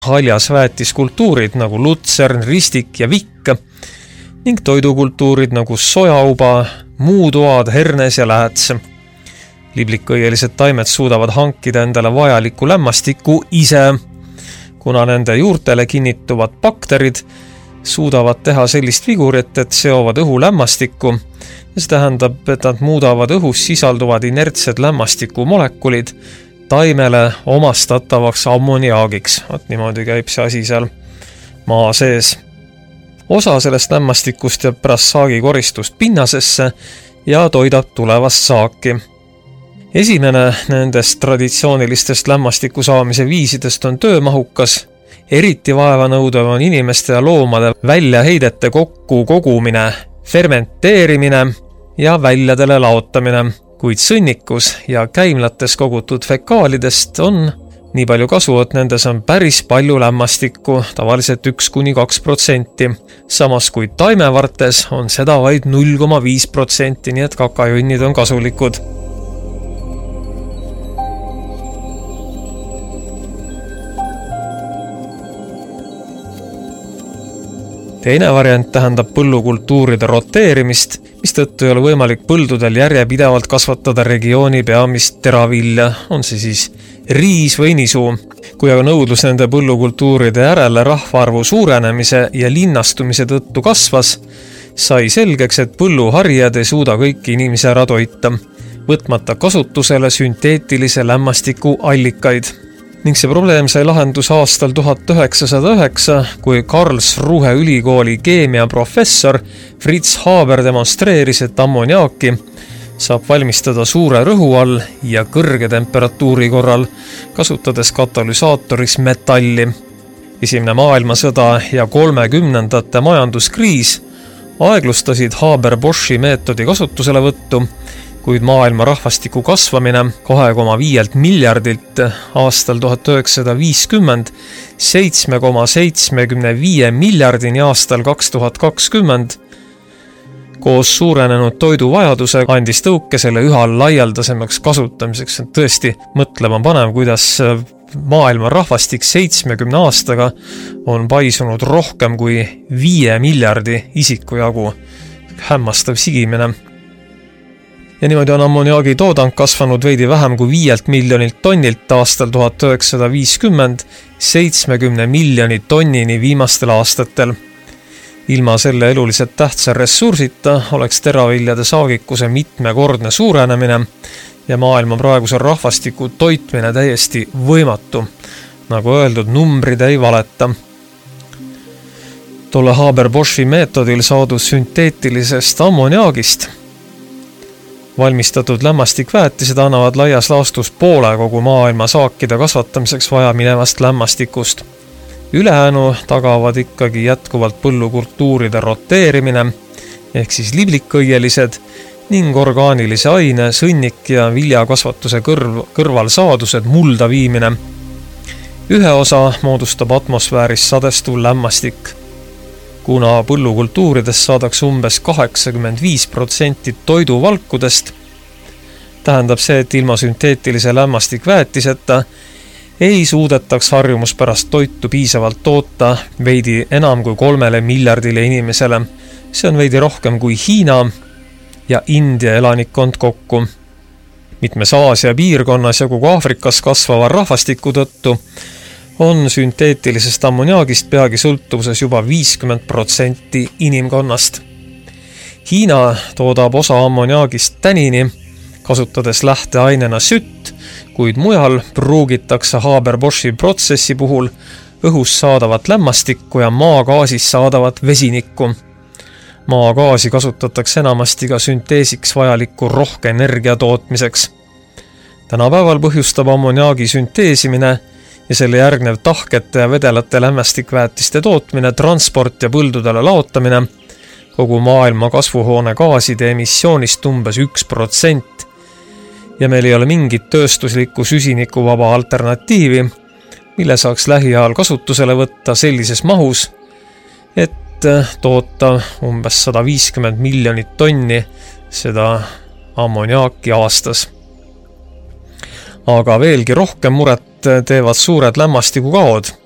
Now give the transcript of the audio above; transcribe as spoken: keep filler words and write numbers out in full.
haljasväetiskultuurid nagu lutsern, ristik ja vikk ning toidukultuurid nagu sojauba, muutoad, hernes ja lähets. Liblikõielised taimed suudavad hankida endale vajaliku lämmastiku ise, kuna nende juurtele kinnituvad bakterid suudavad teha sellist vigurit, et seovad õhu lämmastikku. See tähendab, et nad muudavad õhus sisalduvad inertsed lämmastikumolekulid taimele omastatavaks ammoniaagiks. Vaat niimoodi käib see asi seal maa sees. Osa sellest lämmastikust jääb pärast saagi koristust pinnasesse ja toidab tulevast saaki. Esimene nendest traditsioonilistest lämmastiku saamise viisidest on töömahukas. Eriti vaevanõudev on inimeste ja loomade väljaheidete kokku kogumine, fermenteerimine ja väljadele laotamine, kuid sõnnikus ja käimlates kogutud fekaalidest on nii palju kasu, et nendes on päris palju lämmastikku, tavaliselt üks kuni kaks protsenti. Samas kui taimevartes on seda vaid null koma viis protsenti, nii et kakajunnid on kasulikud. Teine variant tähendab põllukultuuride roteerimist, mis tõttu ei ole võimalik põldudel järjepidevalt kasvatada regiooni peamist teravilja, on see siis riis või nisuu. Kui aga nõudlus nende põllukultuuride järele rahvaarvu suurenemise ja linnastumise tõttu kasvas, sai selgeks, et põlluharijad ei suuda kõiki inimesi ära toita, võtmata kasutusele sünteetilise lämmastiku allikaid. Ning see probleem sai lahendus aastal tuhat üheksasada üheksa, kui Karlsruhe ülikooli keemiaprofessor Fritz Haber demonstreeris, et ammoniaaki saab valmistada suure rõhu all ja kõrge temperatuuri korral, kasutades katalüsaatoriks metalli. Esimene maailmasõda ja kolmekümnendate majanduskriis aeglustasid Haber-Boschi meetodi kasutuselevõttu, kuid maailma rahvastiku kasvamine kahe koma viis miljardilt aastal tuhat üheksasada viiskümmend seitse koma seitsekümmend viis miljardini aastal kaks tuhat kakskümmend koos suurenenud toiduvajaduse andis tõuke selle üha laialdasemaks kasutamiseks. Tõesti mõtlema panev, kuidas maailma rahvastik seitsmekümne aastaga on paisunud rohkem kui viie miljardi isiku jagu. Hämmastav sigimine. Ja niimoodi on ammoniaagi toodang kasvanud veidi vähem kui viielt miljonilt tonnilt aastal tuhat üheksasada viiskümmend seitsekümmend miljoni tonnini viimastel aastatel. Ilma selle eluliselt tähtsa ressursita oleks teraviljade saagikuse mitmekordne suurenemine ja maailma praeguse rahvastiku toitmine täiesti võimatu. Nagu öeldud, numbrid ei valeta. Tolle Haber-Boschi meetodil saadud sünteetilisest ammoniaagist valmistatud lämmastikväetised annavad laias laastus poole kogu maailma saakide kasvatamiseks vaja minevast lämmastikust. Ülejäänu tagavad ikkagi jätkuvalt põllukultuuride roteerimine, ehk siis liblikõielised ning orgaanilise aine, sõnnik ja viljakasvatuse kõrv, kõrvalsaadused mulda viimine. Ühe osa moodustab atmosfääris sadestuv lämmastik. Kuna põllukultuuridest saadaks umbes kaheksakümmend viis protsenti toiduvalkudest, tähendab see, et ilma sünteetilise lämmastikväetiseta ei suudetaks harjumuspärast toitu piisavalt toota veidi enam kui kolmele miljardile inimesele. See on veidi rohkem kui Hiina ja India elanikkond kokku. Mitmes Aasia piirkonnas ja kogu Aafrikas kasvava rahvastiku tõttu on sünteetilisest ammoniaagist peagi sõltuvuses juba viiskümmend protsenti inimkonnast. Hiina toodab osa ammoniaagist tänini, kasutades lähteainena sütt, kuid mujal pruugitakse Haber-Boschi protsessi puhul õhus saadavat lämmastikku ja maagaasis saadavat vesinikku. Maagaasi kasutatakse enamasti ka sünteesiks vajaliku rohke energia tootmiseks. Tänapäeval põhjustab ammoniaagi sünteesimine ja selle järgnev tahkete ja vedelate lämmastikväetiste tootmine, transport ja põldudele laotamine kogu maailma kasvuhoone gaaside emissioonist umbes üks protsent. Ja meil ei ole mingit tööstuslikku süsinikuvaba alternatiivi, mille saaks lähiajal kasutusele võtta sellises mahus, et toota umbes sada viiskümmend miljonit tonni seda ammoniaaki aastas. Aga veelgi rohkem muret teevad suured lämmastikukaod.